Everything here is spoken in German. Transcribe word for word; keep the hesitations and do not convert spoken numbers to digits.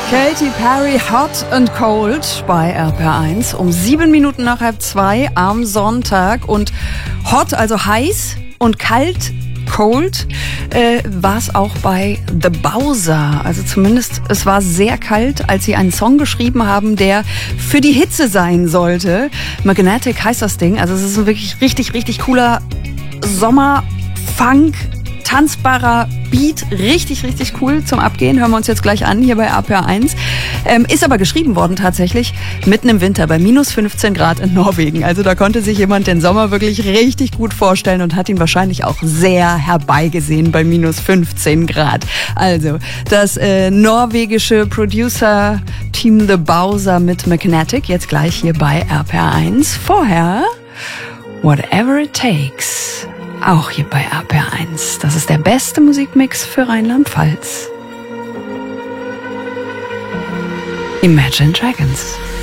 Katy Perry, Hot and Cold bei R P R eins um sieben Minuten nach halb zwei am Sonntag. Und hot, also heiß, und kalt, cold, äh, war es auch bei The Bowser. Also zumindest, es war sehr kalt, als sie einen Song geschrieben haben, der für die Hitze sein sollte. Magnetic heißt das Ding. Also es ist ein wirklich richtig, richtig cooler Sommer-Funk, tanzbarer Beat, richtig, richtig cool zum Abgehen. Hören wir uns jetzt gleich an hier bei R P R eins. Ähm, ist aber geschrieben worden tatsächlich mitten im Winter bei minus fünfzehn Grad in Norwegen. Also da konnte sich jemand den Sommer wirklich richtig gut vorstellen und hat ihn wahrscheinlich auch sehr herbeigesehen bei minus fünfzehn Grad. Also das äh, norwegische Producer-Team The Bowser mit Magnetic jetzt gleich hier bei R P R eins. Vorher Whatever It Takes. Auch hier bei R P R eins. Das ist der beste Musikmix für Rheinland-Pfalz. Imagine Dragons.